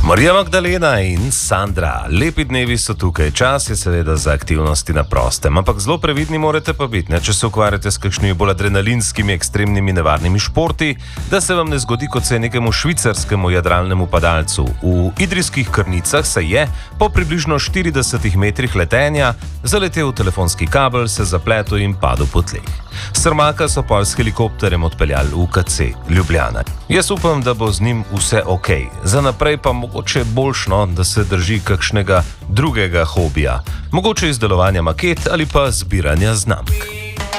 Marija Magdalena in Sandra, lepi dnevi so tukaj, čas je seveda za aktivnosti na prostem, ampak zelo previdni morate pa biti, če se ukvarjate s kakšnimi bolj adrenalinskimi, ekstremnimi, nevarnimi športi, da se vam ne zgodi kot se nekemu švicarskemu jadralnemu padalcu. V Idrijskih Krnicah se je po približno 40 metrih letenja zaletel v telefonski kabel, se zapletel in padel po tleh. Srmaka so pol s helikopterjem odpeljali v UKC Ljubljana. Jaz upam, da bo z njim vse ok. Za naprej pa mogoče boljšno, da se drži kakšnega drugega hobija. Mogoče izdelovanja maket ali pa zbiranja znamk.